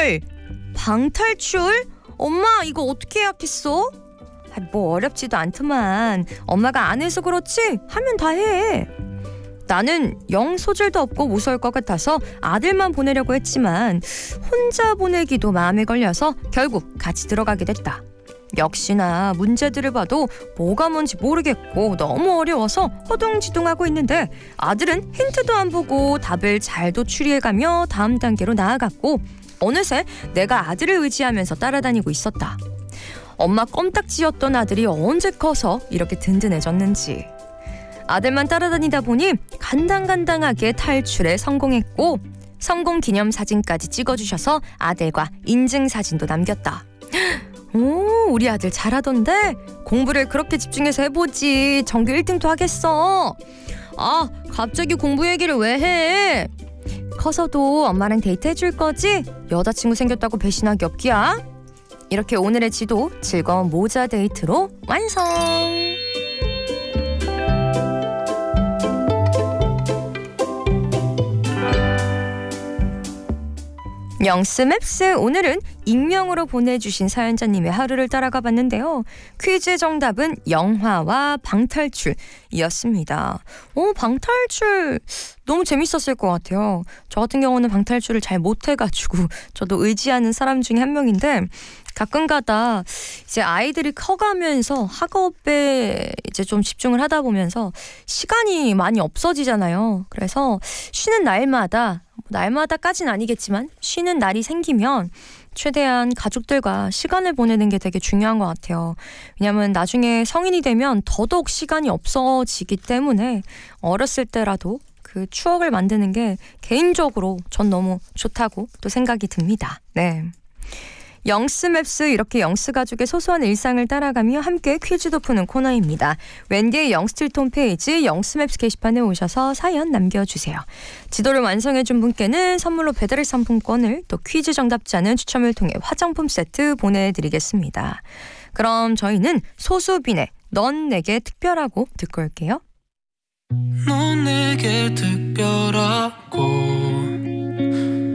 헐! 방탈출? 엄마 이거 어떻게 예약했어? 뭐 어렵지도 않더만. 엄마가 안 해서 그렇지 하면 다 해. 나는 영 소질도 없고 무서울 것 같아서 아들만 보내려고 했지만 혼자 보내기도 마음에 걸려서 결국 같이 들어가게 됐다. 역시나 문제들을 봐도 뭐가 뭔지 모르겠고 너무 어려워서 허둥지둥하고 있는데 아들은 힌트도 안 보고 답을 잘도 추리해가며 다음 단계로 나아갔고 어느새 내가 아들을 의지하면서 따라다니고 있었다. 엄마 껌딱지였던 아들이 언제 커서 이렇게 든든해졌는지. 아들만 따라다니다 보니 간당간당하게 탈출에 성공했고 성공 기념 사진까지 찍어주셔서 아들과 인증사진도 남겼다. 오, 우리 아들 잘하던데? 공부를 그렇게 집중해서 해보지 전교 1등도 하겠어. 아, 갑자기 공부 얘기를 왜 해? 커서도 엄마랑 데이트 해줄 거지? 여자친구 생겼다고 배신하기 없기야? 이렇게 오늘의 지도 즐거운 모자 데이트로 완성! 영스맵스 오늘은 익명으로 보내주신 사연자님의 하루를 따라가 봤는데요. 퀴즈 정답은 영화와 방탈출이었습니다. 방탈출 너무 재밌었을 것 같아요. 저 같은 경우는 방탈출을 잘 못해가지고 저도 의지하는 사람 중에 한 명인데 가끔가다 이제 아이들이 커가면서 학업에 이제 좀 집중을 하다 보면서 시간이 많이 없어지잖아요. 그래서 쉬는 날마다까지는 아니겠지만 쉬는 날이 생기면 최대한 가족들과 시간을 보내는 게 되게 중요한 것 같아요. 왜냐하면 나중에 성인이 되면 더더욱 시간이 없어지기 때문에 어렸을 때라도 그 추억을 만드는 게 개인적으로 전 너무 좋다고 또 생각이 듭니다. 네. 영스맵스 이렇게 영스 가족의 소소한 일상을 따라가며 함께 퀴즈도 푸는 코너입니다. 웬디의 영스틸트 홈페이지 영스맵스 게시판에 오셔서 사연 남겨주세요. 지도를 완성해준 분께는 선물로 배달의 상품권을 또 퀴즈 정답자는 추첨을 통해 화장품 세트 보내드리겠습니다. 그럼 저희는 소수빈의 넌 내게 특별하고 듣고 올게요. 넌 내게 특별하고